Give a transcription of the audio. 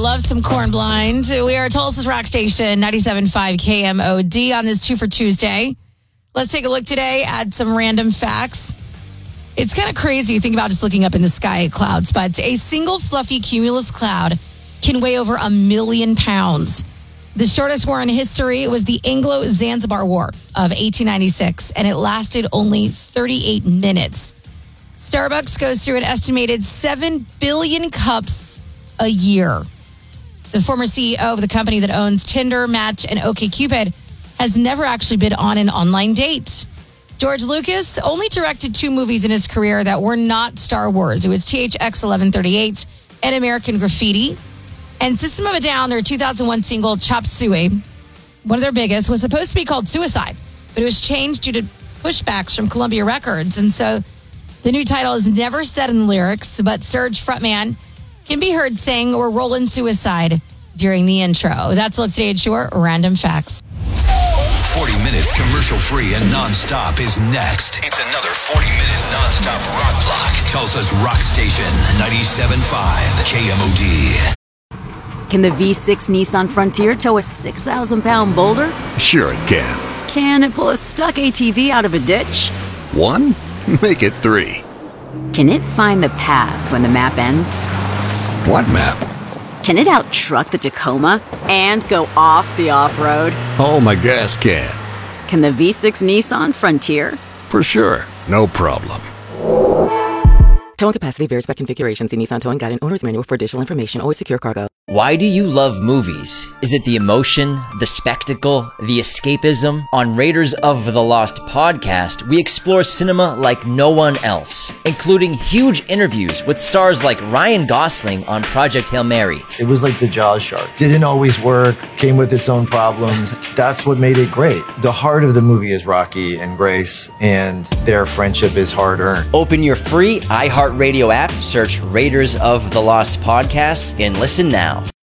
love some Corn Blind. We are Tulsa's Rock Station, 97.5 KMOD on this 2 for Tuesday. Let's take a look today at some random facts. It's kind of crazy to think about just looking up in the sky at clouds, but a single fluffy cumulus cloud can weigh over 1 million pounds. The shortest war in history was the Anglo-Zanzibar War of 1896, and it lasted only 38 minutes. Starbucks goes through an estimated 7 billion cups a year. The former CEO of the company that owns Tinder, Match, and OkCupid has never actually been on an online date. George Lucas only directed 2 movies in his career that were not Star Wars. It was THX 1138 and American Graffiti. And System of a Down, their 2001 single Chop Suey, one of their biggest, was supposed to be called Suicide, but it was changed due to pushbacks from Columbia Records. And so the new title is never said in the lyrics, but Surge frontman can be heard saying "We're rolling suicide" during the intro. That's a look today at Shore Random Facts. 40 minutes commercial-free and non-stop is next. It's another 40-minute non-stop rock block. Tulsa's Rock Station, 97.5 KMOD. Can the V6 Nissan Frontier tow a 6,000-pound boulder? Sure it can. Can it pull a stuck ATV out of a ditch? 1? Make it 3. Can it find the path when the map ends? What map? Can it out-truck the Tacoma and go off the off-road? Oh, my gas can. Can the V6 Nissan Frontier? For sure. No problem. Towing capacity varies by configuration. See Nissan Towing Guide and Owner's Manual for additional information. Always secure cargo. Why do you love movies? Is it the emotion, the spectacle, the escapism? On Raiders of the Lost podcast, we explore cinema like no one else, including huge interviews with stars like Ryan Gosling on Project Hail Mary. It was like the Jaws shark. Didn't always work, came with its own problems. That's what made it great. The heart of the movie is Rocky and Grace, and their friendship is hard-earned. Open your free iHeartRadio app, search Raiders of the Lost podcast, and listen now.